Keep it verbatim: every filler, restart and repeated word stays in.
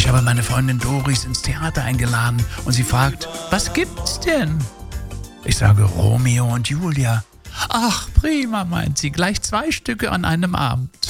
Ich habe meine Freundin Doris ins Theater eingeladen und sie fragt, was gibt's denn? Ich sage Romeo und Julia. Ach, prima, meint sie, gleich zwei Stücke an einem Abend.